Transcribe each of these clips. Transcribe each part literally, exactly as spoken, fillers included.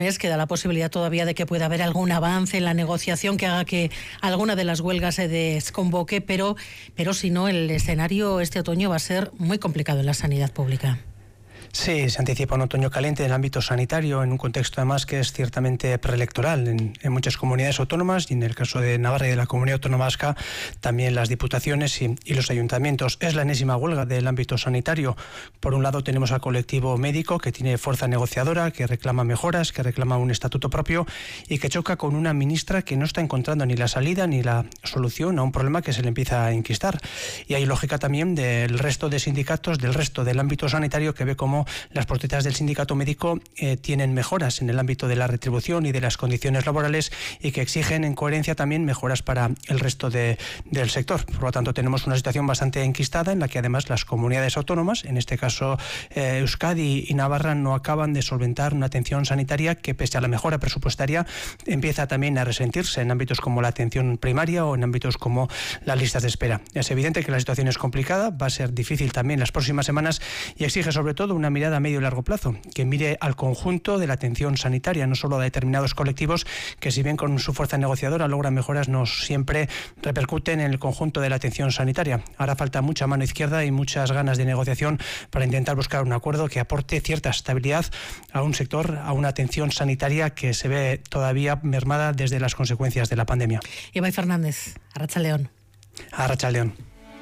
Queda la posibilidad todavía de que pueda haber algún avance en la negociación que haga que alguna de las huelgas se desconvoque, pero, pero si no, el escenario este otoño va a ser muy complicado en la sanidad pública. Sí, se anticipa un otoño caliente en el ámbito sanitario, en un contexto además que es ciertamente preelectoral en, en muchas comunidades autónomas, y en el caso de Navarra y de la Comunidad Autónoma Vasca, también las diputaciones y, y los ayuntamientos. Es la enésima huelga del ámbito sanitario. Por un lado tenemos al colectivo médico, que tiene fuerza negociadora, que reclama mejoras, que reclama un estatuto propio y que choca con una ministra que no está encontrando ni la salida ni la solución a un problema que se le empieza a enquistar. Y hay lógica también del resto de sindicatos, del resto del ámbito sanitario, que ve cómo las protestas del sindicato médico eh, tienen mejoras en el ámbito de la retribución y de las condiciones laborales, y que exigen en coherencia también mejoras para el resto de, del sector. Por lo tanto, tenemos una situación bastante enquistada en la que además las comunidades autónomas, en este caso eh, Euskadi y Navarra, no acaban de solventar una atención sanitaria que, pese a la mejora presupuestaria, empieza también a resentirse en ámbitos como la atención primaria o en ámbitos como las listas de espera. Es evidente que la situación es complicada, va a ser difícil también las próximas semanas, y exige sobre todo una mirada a medio y largo plazo, que mire al conjunto de la atención sanitaria, no solo a determinados colectivos que, si bien con su fuerza negociadora logran mejoras, no siempre repercuten en el conjunto de la atención sanitaria. Ahora falta mucha mano izquierda y muchas ganas de negociación para intentar buscar un acuerdo que aporte cierta estabilidad a un sector, a una atención sanitaria que se ve todavía mermada desde las consecuencias de la pandemia. Ibai Fernández, Arratsaldeon. Arratsaldeon.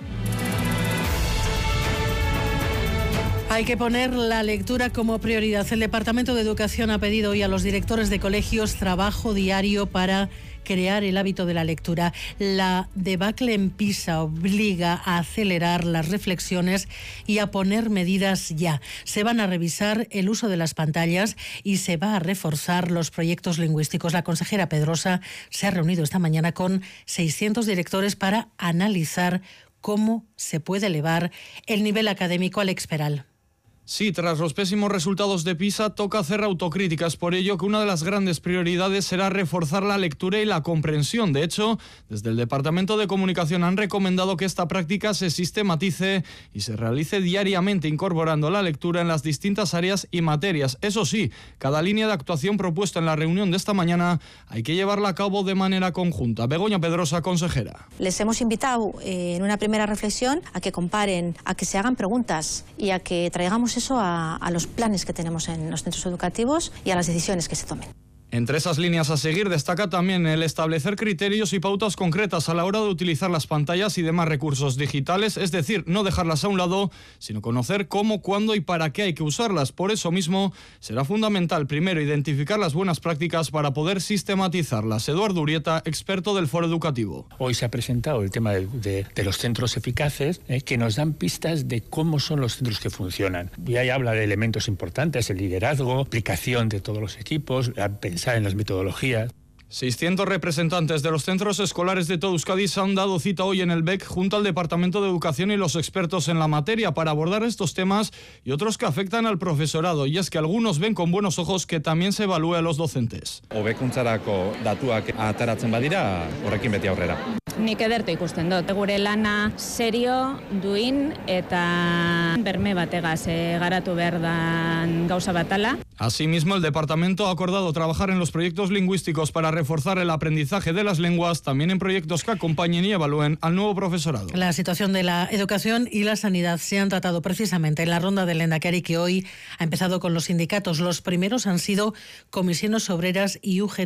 Hay que poner la lectura como prioridad. El Departamento de Educación ha pedido hoy a los directores de colegios trabajo diario para crear el hábito de la lectura. La debacle en PISA obliga a acelerar las reflexiones y a poner medidas ya. Se van a revisar el uso de las pantallas y se va a reforzar los proyectos lingüísticos. La consejera Pedrosa se ha reunido esta mañana con seiscientos directores para analizar cómo se puede elevar el nivel académico. Alex Peral. Sí, tras los pésimos resultados de PISA, toca hacer autocríticas. Por ello, que una de las grandes prioridades será reforzar la lectura y la comprensión. De hecho, desde el Departamento de Comunicación han recomendado que esta práctica se sistematice y se realice diariamente, incorporando la lectura en las distintas áreas y materias. Eso sí, cada línea de actuación propuesta en la reunión de esta mañana hay que llevarla a cabo de manera conjunta. Begoña Pedrosa, consejera. Les hemos invitado eh, en una primera reflexión a que comparen, a que se hagan preguntas y a que traigamos eso a, a los planes que tenemos en los centros educativos y a las decisiones que se tomen. Entre esas líneas a seguir destaca también el establecer criterios y pautas concretas a la hora de utilizar las pantallas y demás recursos digitales, es decir, no dejarlas a un lado, sino conocer cómo, cuándo y para qué hay que usarlas. Por eso mismo, será fundamental primero identificar las buenas prácticas para poder sistematizarlas. Eduardo Urieta, experto del Foro Educativo. Hoy se ha presentado el tema de, de, de los centros eficaces, eh, que nos dan pistas de cómo son los centros que funcionan. Y ahí habla de elementos importantes, el liderazgo, aplicación de todos los equipos, la en las metodologías. seiscientos representantes de los centros escolares de todo Euskadi se han dado cita hoy en el B E C junto al Departamento de Educación y los expertos en la materia para abordar estos temas y otros que afectan al profesorado, y es que algunos ven con buenos ojos que también se evalúe a los docentes. Hobekuntzarako datuak ateratzen badira, horrekin beti aurrera. Nik ederto ikusten dut. Gure lana serio, duin eta berme bategaz e, garatu behar dan gauza batala. Asimismo, el departamento ha acordado trabajar en los proyectos lingüísticos para reforzar el aprendizaje de las lenguas, también en proyectos que acompañen y evalúen al nuevo profesorado. La situación de la educación y la sanidad se han tratado precisamente en la ronda del Lehendakari, que hoy ha empezado con los sindicatos. Los primeros han sido Comisiones Obreras y U G T.